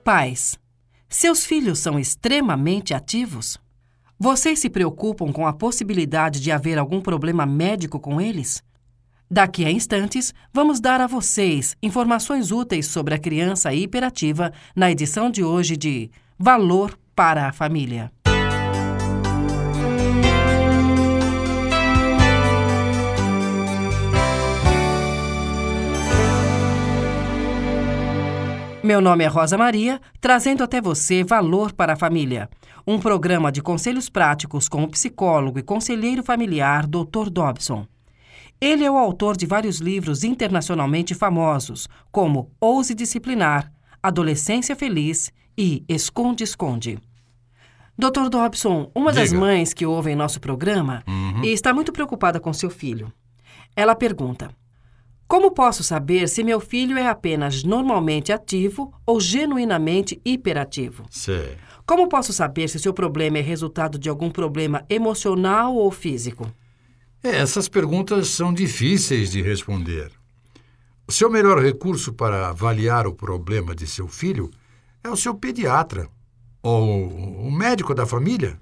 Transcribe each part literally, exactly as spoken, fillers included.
Pais, seus filhos são extremamente ativos? Vocês se preocupam com a possibilidade de haver algum problema médico com eles? Daqui a instantes, vamos dar a vocês informações úteis sobre a criança hiperativa na edição de hoje de Valor para a Família. Meu nome é Rosa Maria, trazendo até você Valor para a Família, um programa de conselhos práticos com o psicólogo e conselheiro familiar doutor Dobson. Ele é o autor de vários livros internacionalmente famosos, como Ouse Disciplinar, Adolescência Feliz e Esconde-Esconde. doutor Dobson, uma Diga. das mães que ouvem nosso programa Uhum. está muito preocupada com seu filho. Ela pergunta: como posso saber se meu filho é apenas normalmente ativo ou genuinamente hiperativo? Sei. Como posso saber se seu problema é resultado de algum problema emocional ou físico? É, essas perguntas são difíceis de responder. O seu melhor recurso para avaliar o problema de seu filho é o seu pediatra ou o médico da família.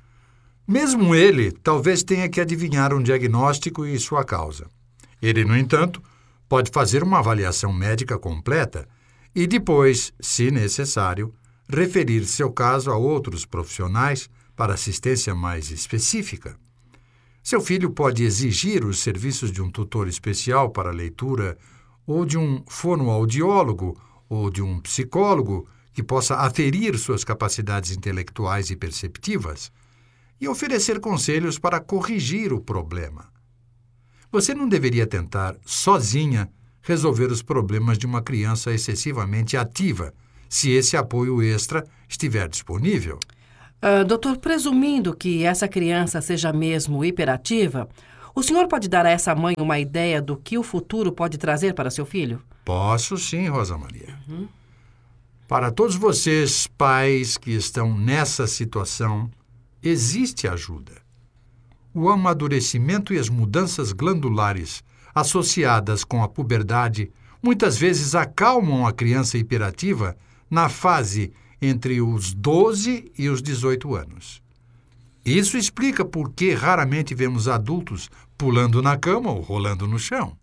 Mesmo ele, talvez tenha que adivinhar um diagnóstico e sua causa. Ele, no entanto, pode fazer uma avaliação médica completa e depois, se necessário, referir seu caso a outros profissionais para assistência mais específica. Seu filho pode exigir os serviços de um tutor especial para leitura ou de um fonoaudiólogo ou de um psicólogo que possa aferir suas capacidades intelectuais e perceptivas e oferecer conselhos para corrigir o problema. Você não deveria tentar, sozinha, resolver os problemas de uma criança excessivamente ativa, se esse apoio extra estiver disponível. Uh, doutor, presumindo que essa criança seja mesmo hiperativa, o senhor pode dar a essa mãe uma ideia do que o futuro pode trazer para seu filho? Posso sim, Rosa Maria. Uhum. Para todos vocês, pais que estão nessa situação, existe ajuda. O amadurecimento e as mudanças glandulares associadas com a puberdade muitas vezes acalmam a criança hiperativa na fase entre os doze e os dezoito anos. Isso explica por que raramente vemos adultos pulando na cama ou rolando no chão.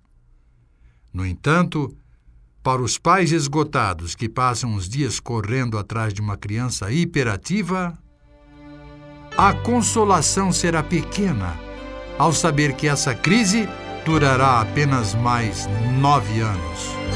No entanto, para os pais esgotados que passam os dias correndo atrás de uma criança hiperativa, a consolação será pequena ao saber que essa crise durará apenas mais nove anos.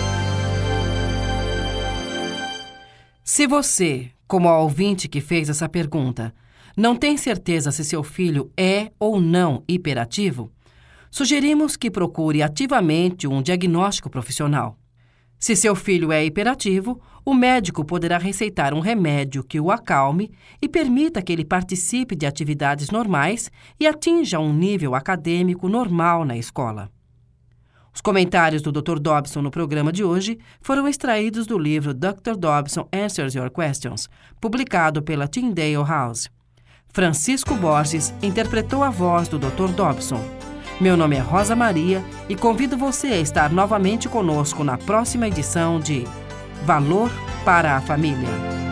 Se você, como a ouvinte que fez essa pergunta, não tem certeza se seu filho é ou não hiperativo, sugerimos que procure ativamente um diagnóstico profissional. Se seu filho é hiperativo, o médico poderá receitar um remédio que o acalme e permita que ele participe de atividades normais e atinja um nível acadêmico normal na escola. Os comentários do doutor Dobson no programa de hoje foram extraídos do livro doutor Dobson Answers Your Questions, publicado pela Tyndale House. Francisco Borges interpretou a voz do doutor Dobson. Meu nome é Rosa Maria e convido você a estar novamente conosco na próxima edição de Valor para a Família.